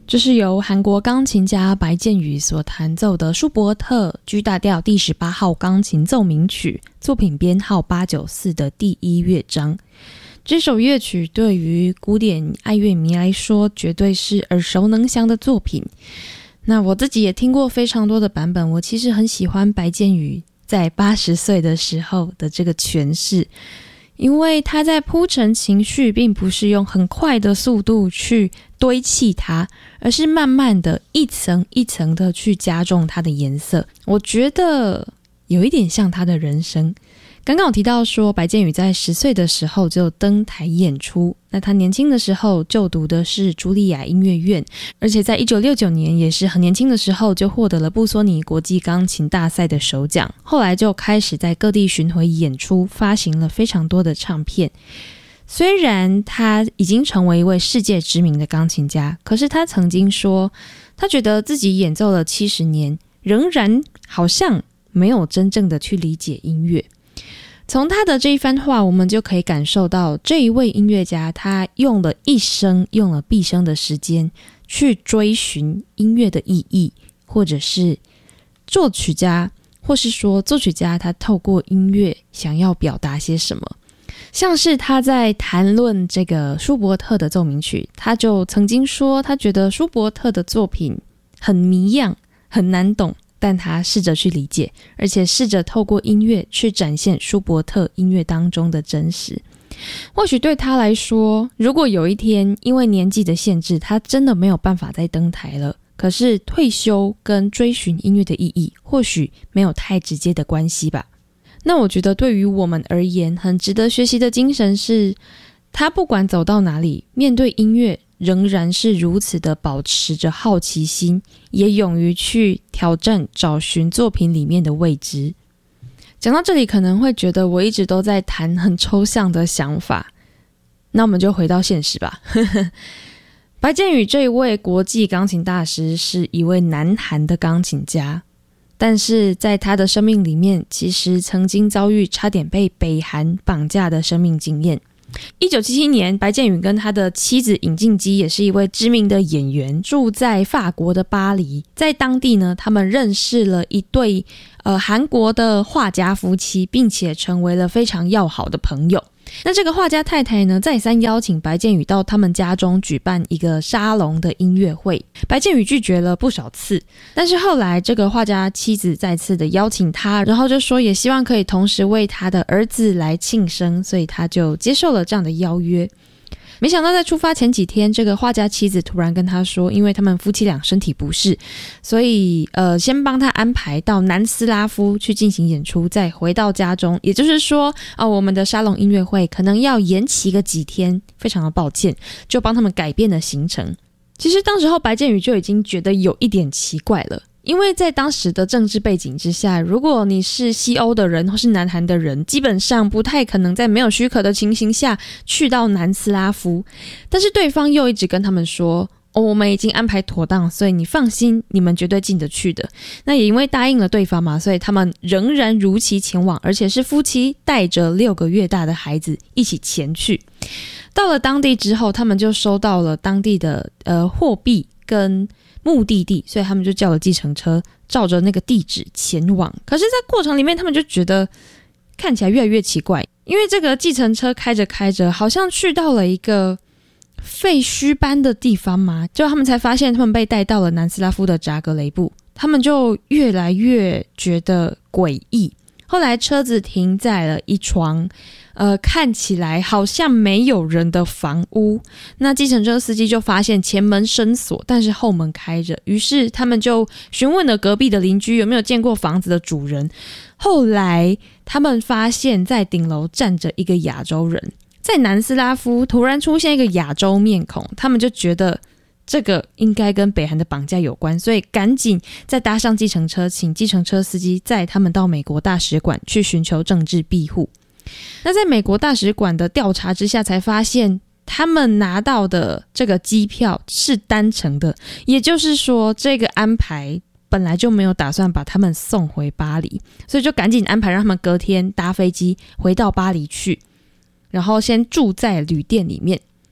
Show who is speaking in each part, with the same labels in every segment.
Speaker 1: 这是由韩国钢琴家白建宇所弹奏的舒伯特 G 大调第18号钢琴奏鸣曲，作品编号894的第1乐章。这首乐曲对于古典爱乐迷来说绝对是耳熟能详的作品。那我自己也听过非常多的版本，我其实很喜欢白建宇在80岁的时候的这个诠释，因为他在铺陈情绪并不是用很快的速度去堆砌它，而是慢慢的一层一层的去加重它的颜色。我觉得有一点像他的人生。刚刚有提到说白建宇在10岁的时候就登台演出，那他年轻的时候就读的是茱莉亚音乐院，而且在1969年也是很年轻的时候就获得了布索尼国际钢琴大赛的首奖，后来就开始在各地巡回演出，发行了非常多的唱片。虽然他已经成为一位世界知名的钢琴家，可是他曾经说他觉得自己演奏了70年，仍然好像没有真正的去理解音乐。从他的这一番话，我们就可以感受到这一位音乐家他用了一生，用了毕生的时间去追寻音乐的意义，或者是作曲家，或是说作曲家他透过音乐想要表达些什么。像是他在谈论这个舒伯特的奏鸣曲，他就曾经说他觉得舒伯特的作品很谜样，很难懂，但他试着去理解，而且试着透过音乐去展现舒伯特音乐当中的真实。或许对他来说，如果有一天因为年纪的限制，他真的没有办法再登台了，可是退休跟追寻音乐的意义或许没有太直接的关系吧。那我觉得对于我们而言，很值得学习的精神是，他不管走到哪里，面对音乐仍然是如此的保持着好奇心，也勇于去挑战找寻作品里面的未知。讲到这里可能会觉得我一直都在谈很抽象的想法，那我们就回到现实吧。白建宇这一位国际钢琴大师是一位南韩的钢琴家，但是在他的生命里面其实曾经遭遇差点被北韩绑架的生命经验。1977年，白建宇跟他的妻子尹静姬也是一位知名的演员，住在法国的巴黎。在当地呢，他们认识了一对韩国的画家夫妻，并且成为了非常要好的朋友。那这个画家太太呢，再三邀请白建宇到他们家中举办一个沙龙的音乐会，白建宇拒绝了不少次，但是后来这个画家妻子再次的邀请他，然后就说也希望可以同时为他的儿子来庆生，所以他就接受了这样的邀约。没想到在出发前几天，这个画家妻子突然跟他说，因为他们夫妻俩身体不适，所以先帮他安排到南斯拉夫去进行演出，再回到家中。也就是说我们的沙龙音乐会可能要延期个几天，非常的抱歉，就帮他们改变了行程。其实当时候白建宇就已经觉得有一点奇怪了，因为在当时的政治背景之下，如果你是西欧的人或是南韩的人，基本上不太可能在没有许可的情形下去到南斯拉夫。但是对方又一直跟他们说我们已经安排妥当，所以你放心，你们绝对进得去的。那也因为答应了对方嘛，所以他们仍然如期前往，而且是夫妻带着6个月大的孩子一起前去。到了当地之后，他们就收到了当地的货币跟目的地，所以他们就叫了计程车，照着那个地址前往。可是在过程里面，他们就觉得看起来越来越奇怪，因为这个计程车开着开着，好像去到了一个废墟般的地方嘛，就他们才发现他们被带到了南斯拉夫的扎格雷布，他们就越来越觉得诡异。后来车子停在了一幢看起来好像没有人的房屋，那计程车司机就发现前门深锁，但是后门开着，于是他们就询问了隔壁的邻居有没有见过房子的主人。后来他们发现在顶楼站着一个亚洲人，在南斯拉夫突然出现一个亚洲面孔，他们就觉得这个应该跟北韩的绑架有关，所以赶紧再搭上计程车，请计程车司机载他们到美国大使馆去寻求政治庇护。那在美国大使馆的调查之下，才发现他们拿到的这个机票是单程的，也就是说这个安排本来就没有打算把他们送回巴黎，所以就赶紧安排让他们隔天搭飞机回到巴黎去，然后先住在旅店里面。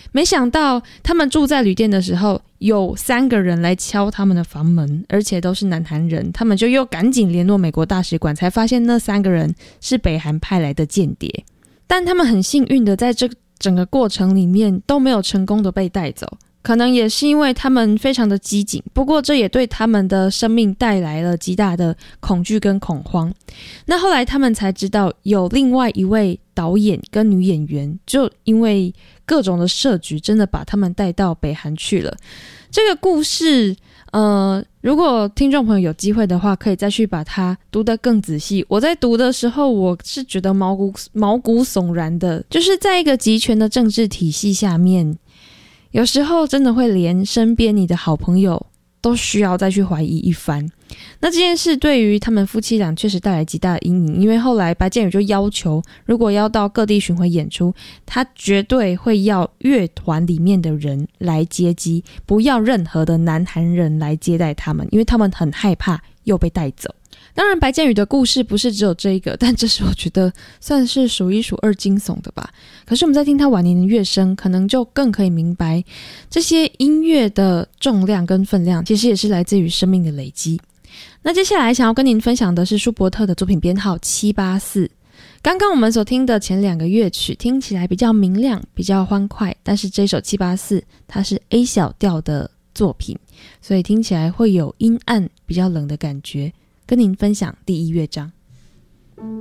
Speaker 1: 没想到他们住在旅店的时候，有3个人来敲他们的房门，而且都是南韩人，他们就又赶紧联络美国大使馆，才发现那3个人是北韩派来的间谍。但他们很幸运的在这整个过程里面都没有成功的被带走，可能也是因为他们非常的机警，不过这也对他们的生命带来了极大的恐惧跟恐慌。那后来他们才知道有另外一位导演跟女演员就因为各种的设局真的把他们带到北韩去了。这个故事如果听众朋友有机会的话，可以再去把它读得更仔细。我在读的时候，我是觉得毛骨悚然的，就是在一个集权的政治体系下面，有时候真的会连身边你的好朋友都需要再去怀疑一番。那这件事对于他们夫妻俩确实带来极大的阴影，因为后来白建宇就要求，如果要到各地巡回演出，他绝对会要乐团里面的人来接机，不要任何的南韩人来接待他们，因为他们很害怕又被带走。当然白建宇的故事不是只有这一个，但这是我觉得算是数一数二惊悚的吧。可是我们在听他晚年的乐声，可能就更可以明白这些音乐的重量跟分量其实也是来自于生命的累积。那接下来想要跟您分享的是舒伯特的作品编号784。刚刚我们所听的前2个乐曲听起来比较明亮比较欢快，但是这首784它是 A 小调的作品，所以听起来会有阴暗比较冷的感觉。跟您分享第1乐章。